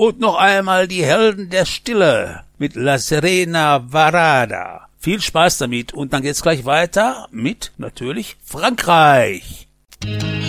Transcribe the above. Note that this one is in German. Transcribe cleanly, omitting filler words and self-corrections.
Und noch einmal die Helden der Stille mit La Serena Varada. Viel Spaß damit und dann geht's gleich weiter mit, natürlich, Frankreich.